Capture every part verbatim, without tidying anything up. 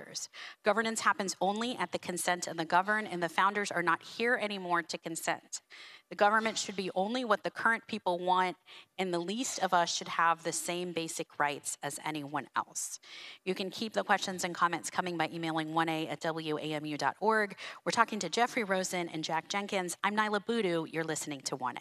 founders. Governance happens only at the consent of the governed, and the founders are not here anymore to consent. The government should be only what the current people want, and the least of us should have the same basic rights as anyone else. You can keep the questions and comments coming by emailing one a at w a m u dot org. We're talking to Jeffrey Rosen and Jack Jenkins. I'm Nyla Boodoo. You're listening to one A.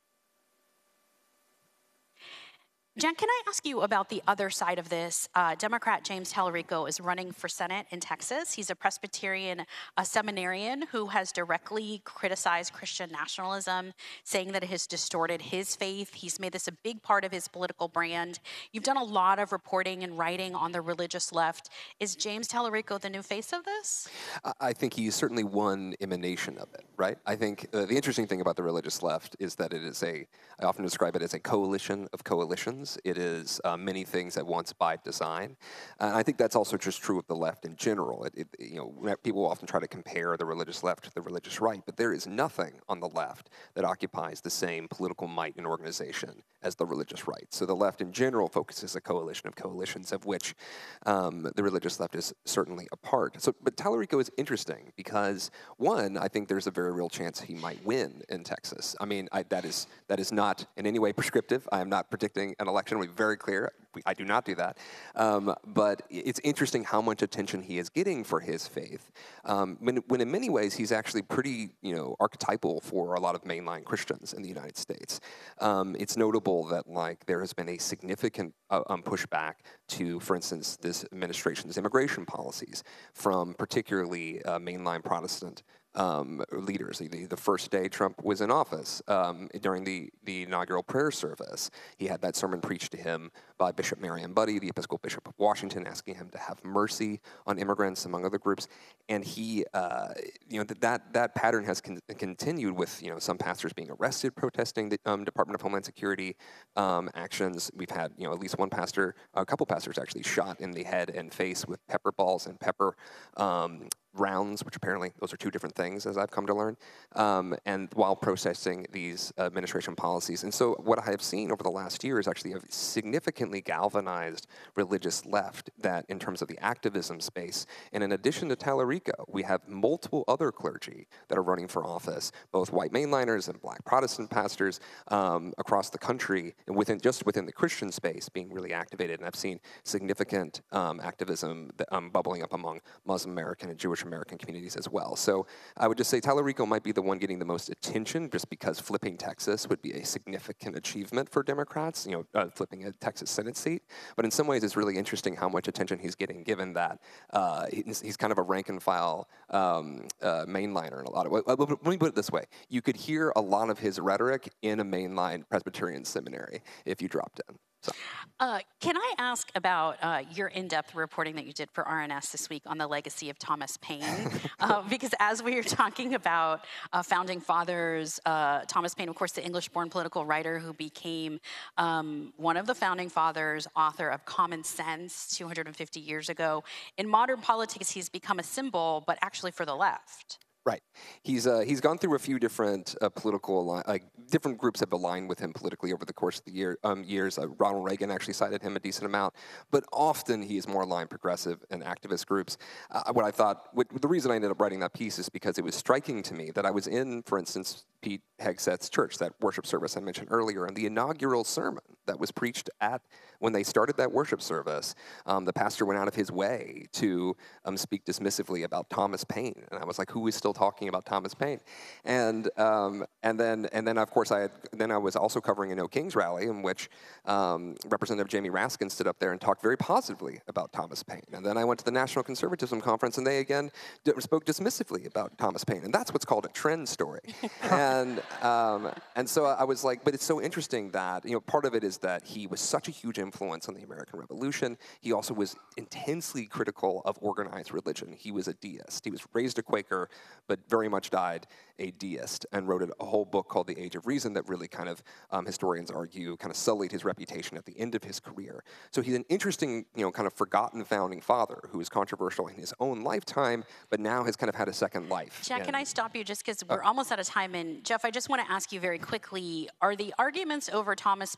Jen, can I ask you about the other side of this? Uh, Democrat James Tallarico is running for Senate in Texas. He's a Presbyterian a seminarian who has directly criticized Christian nationalism, saying that it has distorted his faith. He's made this a big part of his political brand. You've done a lot of reporting and writing on the religious left. Is James Tallarico the new face of this? I think he's certainly one emanation of it, right? I think uh, the interesting thing about the religious left is that it is a, I often describe it as a coalition of coalitions. It is uh, many things at once by design. And I think that's also just true of the left in general. It, it, you know, people often try to compare the religious left to the religious right, but there is nothing on the left that occupies the same political might and organization as the religious right. So the left in general focuses a coalition of coalitions, of which um, the religious left is certainly a part. So, but Tallarico is interesting because, one, I think there's a very real chance he might win in Texas. I mean, I, that is that is not in any way prescriptive. I am not predicting an election. I'll be very clear. We, I do not do that. Um, but it's interesting how much attention he is getting for his faith, um, when, when in many ways he's actually pretty, you know, archetypal for a lot of mainline Christians in the United States. Um, it's notable that, like, there has been a significant uh, um, pushback to, for instance, this administration's immigration policies from particularly uh, mainline Protestant Um, leaders. The, the first day Trump was in office, um, during the, the inaugural prayer service, he had that sermon preached to him by Bishop Marion Budde, the Episcopal Bishop of Washington, asking him to have mercy on immigrants, among other groups. And he, uh, you know, that that pattern has con continued with, you know, some pastors being arrested protesting the um, Department of Homeland Security um, actions. We've had, you know, at least one pastor, a couple pastors actually shot in the head and face with pepper balls and pepper um, rounds, which apparently those are two different things, as I've come to learn, um, and while protesting these administration policies. And so what I have seen over the last year is actually a significantly galvanized religious left that, in terms of the activism space, and in addition to Tallarico, we have multiple other clergy that are running for office, both white mainliners and black Protestant pastors um, across the country, and within just within the Christian space being really activated. And I've seen significant um, activism that, um, bubbling up among Muslim American and Jewish American communities as well. So I would just say Tallarico might be the one getting the most attention, just because flipping Texas would be a significant achievement for Democrats, you know, uh, flipping a Texas Senate seat. But in some ways, it's really interesting how much attention he's getting, given that uh, he's, he's kind of a rank and file um, uh, mainliner in a lot of ways. Let me put it this way. You could hear a lot of his rhetoric in a mainline Presbyterian seminary if you dropped in. So. Uh, can I ask about uh, your in-depth reporting that you did for R N S this week on the legacy of Thomas Paine? uh, because as we were talking about uh, founding fathers, uh, Thomas Paine, of course, the English-born political writer who became um, one of the founding fathers, author of Common Sense two hundred fifty years ago. In modern politics, he's become a symbol, but actually for the left. Right. He's uh, he's gone through a few different uh, political, like different groups have aligned with him politically over the course of the year, um, years. Uh, Ronald Reagan actually cited him a decent amount, but often he is more aligned progressive and activist groups. Uh, what I thought, what, the reason I ended up writing that piece is because it was striking to me that I was in, for instance, Pete Hegseth's church, that worship service I mentioned earlier, and the inaugural sermon that was preached at, when they started that worship service, um, the pastor went out of his way to um, speak dismissively about Thomas Paine, and I was like, who is still talking about Thomas Paine? And um, and then and then of course I had, then I was also covering a No Kings rally in which um, Representative Jamie Raskin stood up there and talked very positively about Thomas Paine. And then I went to the National Conservatism Conference, and they again spoke dismissively about Thomas Paine, and that's what's called a trend story. And um, and so I was like, but it's so interesting that, you know, part of it is that he was such a huge influence on the American Revolution. He also was intensely critical of organized religion. He was a deist. He was raised a Quaker, but very much died a deist, and wrote a whole book called The Age of Reason that really kind of, um, historians argue, kind of sullied his reputation at the end of his career. So he's an interesting, you know, kind of forgotten founding father who is controversial in his own lifetime, but now has kind of had a second life. Jack, and, can I stop you just because we're uh, almost out of time? And Jeff, I just want to ask you very quickly, are the arguments over Thomas Paine and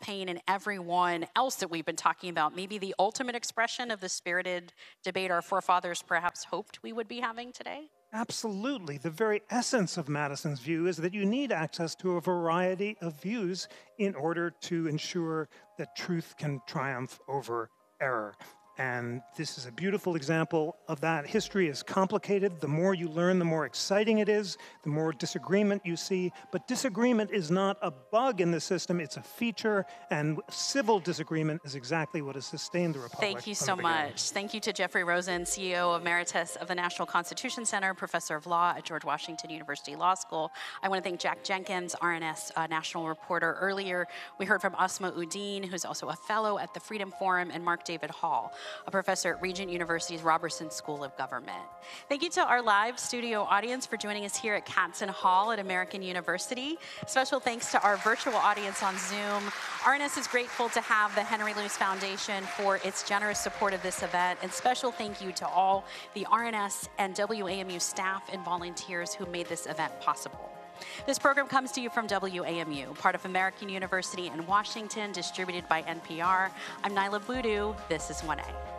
everyone else that we've been talking about, maybe the ultimate expression of the spirited debate our forefathers perhaps hoped we would be having today? Absolutely. The very essence of Madison's view is that you need access to a variety of views in order to ensure that truth can triumph over error. And this is a beautiful example of that. History is complicated. The more you learn, the more exciting it is, the more disagreement you see. But disagreement is not a bug in the system, it's a feature, and civil disagreement is exactly what has sustained the Republic. Thank you so much. Thank you to Jeffrey Rosen, C E O Emeritus of the National Constitution Center, Professor of Law at George Washington University Law School. I want to thank Jack Jenkins, R N S uh, national reporter. Earlier, we heard from Asma Uddin, who's also a fellow at the Freedom Forum, and Mark David Hall, a professor at Regent University's Robertson School of Government. Thank you to our live studio audience for joining us here at Katzen Hall at American University. Special thanks to our virtual audience on Zoom. R N S is grateful to have the Henry Luce Foundation for its generous support of this event, and special thank you to all the R N S and W A M U staff and volunteers who made this event possible. This program comes to you from W A M U, part of American University in Washington, distributed by N P R. I'm Nyla Boodoo. This is one A.